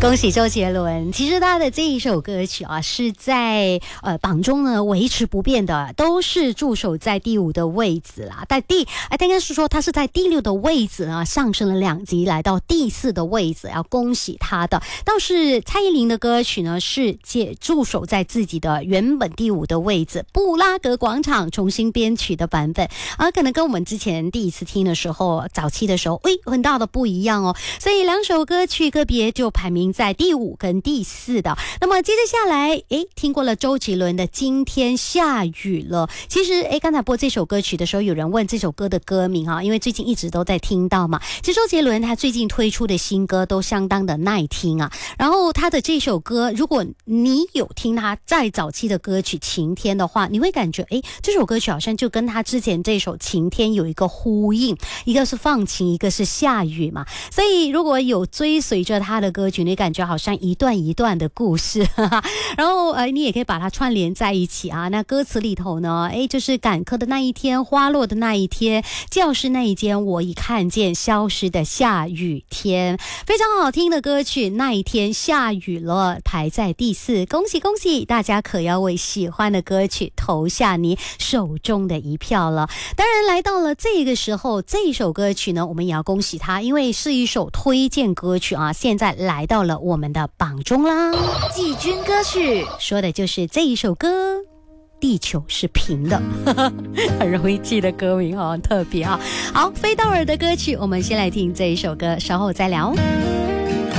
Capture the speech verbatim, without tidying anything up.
恭喜周杰伦！其实他的这一首歌曲啊，是在呃榜中呢维持不变的，都是驻守在第五的位置啦。但第哎，应该是说他是在第六的位置啊，上升了两级，来到第四的位置，要恭喜他的。倒是蔡依林的歌曲呢，是借驻守在自己的原本第五的位置，布拉格广场重新编曲的版本，而、啊、可能跟我们之前第一次听的时候，早期的时候，诶，很大的不一样哦。所以两首歌曲个别就排名在第五跟第四的。那么接着下来，诶，听过了周杰伦的《今天下雨了》。其实，诶，刚才播这首歌曲的时候，有人问这首歌的歌名啊，因为最近一直都在听到嘛。其实周杰伦他最近推出的新歌都相当的耐听啊。然后他的这首歌，如果你有听他再早期的歌曲《晴天》的话，你会感觉，诶，这首歌曲好像就跟他之前这首《晴天》有一个呼应，一个是放晴，一个是下雨嘛。所以如果有追随着他的歌曲，你感觉好像一段一段的故事，呵呵，然后呃，你也可以把它串联在一起啊。那歌词里头呢，诶，就是赶课的那一天，花落的那一天，教室那一间，我已看见消失的下雨天，非常好听的歌曲。那一天下雨了，排在第四，恭喜恭喜！大家可要为喜欢的歌曲投下你手中的一票了。当然，来到了这个时候，这首歌曲呢，我们也要恭喜它，因为是一首推荐歌曲啊，现在来到了我们的榜中啦。 季军歌曲说的就是这一首歌。地球是平的，很容易记得歌名哦，很特别啊。好，飞道尔的歌曲，我们先来听这一首歌，稍后再聊。